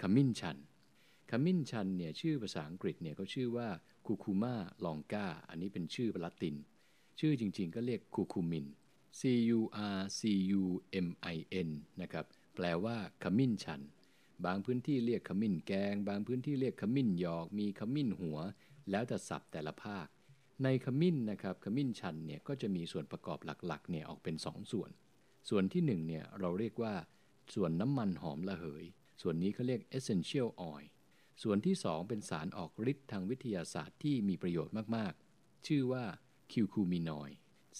ขมิ้นชันขมิ้นชันเนี่ยชื่อภาษาอังกฤษเนี่ยเขาชื่อว่าคูคูมาลองกาอันนี้เป็นชื่อละตินชื่อจริงๆก็เรียกคูคูมิน CURCUMIN นะครับแปลว่าขมิ้นชันบางพื้นที่เรียกขมิ้นแกงบางพื้นที่เรียกขมิ้นหยอกมีขมิ้นหัวแล้วแต่ศัพท์แต่ละภาคในขมิ้นนะครับขมิ้นชันเนี่ยก็จะมีส่วนประกอบหลักๆเนี่ยออกเป็น2ส่วนที่1เนี่ยเราเรียกว่าส่วนน้ำมันหอมระเหยส่วนนี้เขาเรียก essential oil ส่วนที่2เป็นสารออกฤทธิ์ทางวิทยาศาสตร์ที่มีประโยชน์มากๆชื่อว่าคิวคูมินอยด์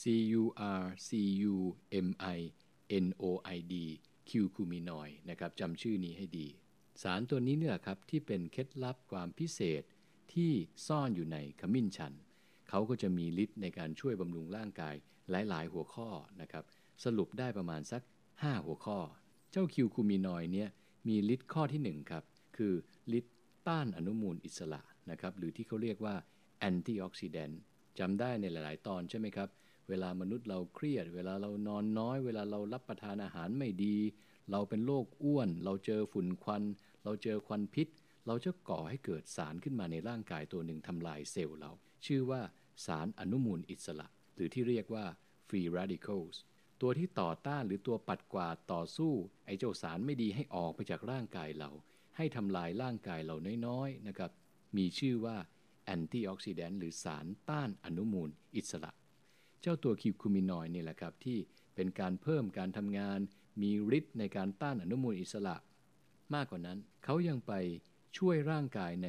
CURCUMINOID คิวคูมินอยด์นะครับจำชื่อนี้ให้ดีสารตัวนี้เนี่ยครับที่เป็นเคล็ดลับความพิเศษที่ซ่อนอยู่ในขมิ้นชันเขาก็จะมีฤทธิ์ในการช่วยบำรุงร่างกายหลายๆหัวข้อนะครับสรุปได้ประมาณสัก5หัวข้อเจ้าคิวคูมินอยด์เนี่ยมีฤทธิ์ข้อที่1ครับคือฤทธิ์ต้านอนุมูลอิสระนะครับหรือที่เขาเรียกว่าแอนตี้ออกซิแดนต์จำได้ในหลายๆตอนใช่ไหมครับเวลามนุษย์เราเครียดเวลาเรานอนน้อยเวลาเรารับประทานอาหารไม่ดีเราเป็นโรคอ้วนเราเจอฝุ่นควันเราเจอควันพิษเราจะก่อให้เกิดสารขึ้นมาในร่างกายตัวหนึ่งทำลายเซลล์เราชื่อว่าสารอนุมูลอิสระหรือที่เรียกว่า free radicals ตัวที่ต่อต้านหรือตัวปัดกวาดต่อสู้ไอ้เจ้าสารไม่ดีให้ออกไปจากร่างกายเราให้ทำลายร่างกายเราน้อยๆนะครับมีชื่อว่าแอนตี้ออกซิแดนต์หรือสารต้านอนุมูลอิสระเจ้าตัวคิวคูมินอยด์นี่แหละครับที่เป็นการเพิ่มการทำงานมีฤทธิ์ในการต้านอนุมูลอิสระมากกว่านั้นเขายังไปช่วยร่างกายใน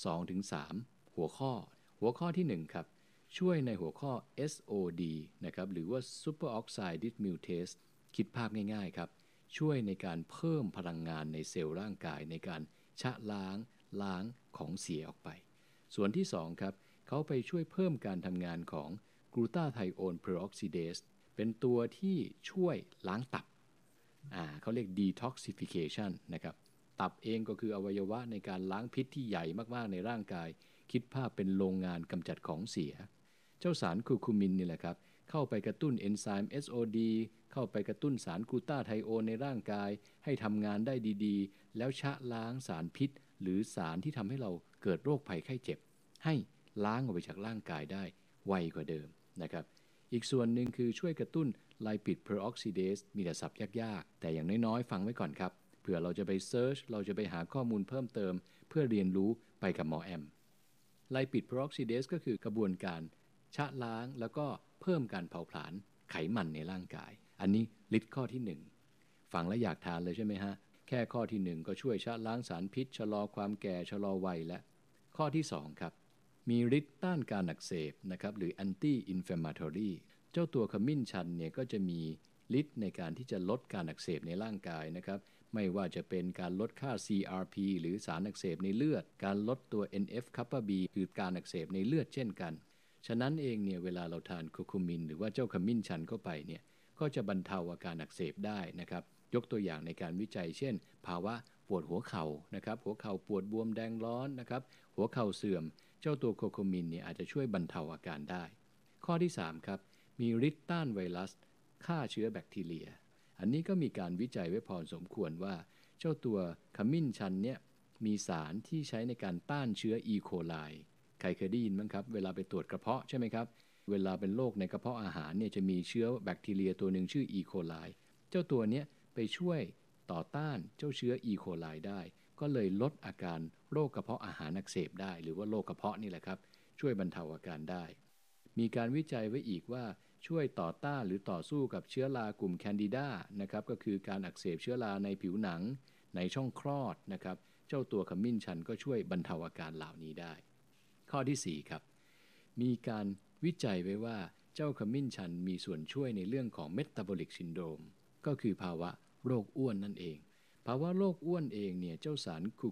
2-3 หัวข้อที่1ครับช่วยในหัวข้อ SOD นะครับหรือว่า Superoxide Dismutase คิดภาพง่ายๆครับช่วยในการเพิ่มพลังงานในเซลล์ร่างกายในการชะล้างของเสียออกไปส่วนที่2ครับเขาไปช่วยเพิ่มการทำงานของกลูตาไทโอนเพอร์ออกซิเดสเป็นตัวที่ช่วยล้างตับเขาเรียก detoxification นะครับตับเองก็คืออวัยวะในการล้างพิษที่ใหญ่มากๆในร่างกายคิดภาพเป็นโรงงานกำจัดของเสียเจ้าสารคูคูมินนี่แหละครับเข้าไปกระตุ้นเอนไซม์ SOD เข้าไปกระตุ้นสารกลูตาไทโอนในร่างกายให้ทำงานได้ดีๆแล้วชะล้างสารพิษหรือสารที่ทำให้เราเกิดโรคภัยไข้เจ็บให้ล้างออกไปจากร่างกายได้ไวกว่าเดิมนะครับอีกส่วนหนึ่งคือช่วยกระตุ้นไลปิดเพอร์ออกซิเดสมีแต่ศัพท์ยากๆแต่อย่างน้อยๆฟังไว้ก่อนครับเผื่อเราจะไปเซิร์ชเราจะไปหาข้อมูลเพิ่มเติมเพื่อเรียนรู้ไปกับหมอแอมไลปิดเพอร์ออกซิเดสก็คือกระบวนการชะล้างแล้วก็เพิ่มการเผาผลาญไขมันในร่างกายอันนี้ฤทธิ์ข้อที่1ฟังแล้วอยากทานเลยใช่ไหมฮะแค่ข้อที่1ก็ช่วยชะล้างสารพิษชะลอความแก่ชะลอวัยและข้อที่2ครับมีฤทธิ์ต้านการอักเสบนะครับหรือ anti inflammatory เจ้าตัวขมิ้นชันเนี่ยก็จะมีฤทธิ์ในการที่จะลดการอักเสบในร่างกายนะครับไม่ว่าจะเป็นการลดค่า CRP หรือสารอักเสบในเลือดการลดตัว NF-κB คือการอักเสบในเลือดเช่นกันฉะนั้นเองเนี่ยเวลาเราทานคูคูมินหรือว่าเจ้าขมิ้นชันเข้าไปเนี่ยก็จะบรรเทาอาการอักเสบได้นะครับยกตัวอย่างในการวิจัยเช่นภาวะปวดหัวเข่านะครับหัวเข่าปวดบวมแดงร้อนนะครับหัวเข่าเสื่อมเจ้าตัวคูคูมินเนี่ยอาจจะช่วยบรรเทาอาการได้ข้อที่3ครับมีฤทธิ์ต้านไวรัสฆ่าเชื้อแบคทีเรียอันนี้ก็มีการวิจัยไว้พอสมควรว่าเจ้าตัวขมิ้นชันเนี่ยมีสารที่ใช้ในการต้านเชื้ออีโคไลใครเคยได้ยินมั้งครับเวลาไปตรวจกระเพาะใช่ไหมครับเวลาเป็นโรคในกระเพาะอาหารเนี่ยจะมีเชื้อแบคทีเรียตัวหนึ่งชื่ออีโคไลเจ้าตัวเนี้ยไปช่วยต่อต้านเจ้าเชื้ออีโคไลได้ก็เลยลดอาการโรคกระเพาะอาหารอักเสบได้หรือว่าโรคกระเพาะนี่แหละครับช่วยบรรเทาอาการได้มีการวิจัยไว้อีกว่าช่วยต่อต้านหรือต่อสู้กับเชื้อรากลุ่มแคนดิดานะครับก็คือการอักเสบเชื้อราในผิวหนังในช่องคลอดนะครับเจ้าตัวขมิ้นชันก็ช่วยบรรเทาอาการเหล่านี้ได้ข้อที่4ครับมีการวิจัยไว้ว่าเจ้าขมิ้นชันมีส่วนช่วยในเรื่องของเมตาบอลิกซินโดรมก็คือภาวะโรคอ้วนนั่นเองภาวะโรคอ้วนเองเนี่ยเจ้าสารคู